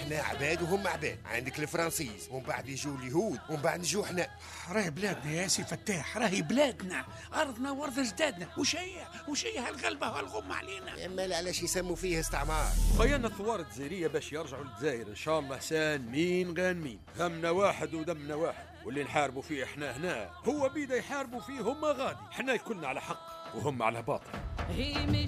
احنا عباد وهم عباد، عندك الفرنسيس ومن بعد يجوا اليهود ومن بعد نجوا احنا. راهي بلادنا يا سي فتاح، راهي بلادنا، ارضنا وارض اجدادنا. وش هي هالغلبه وهالغمه علينا؟ اما علاش يسموا فيه استعمار؟ خيرنا الثوار الجزائريه باش يرجعوا للجزائر ان شاء الله سان مين غان مين، همنا واحد ودمنا واحد، واللي نحاربوا فيه احنا هنا هو بيدا يحاربوا فيه هم غادي، احنا كلنا على حق وهم على باطل.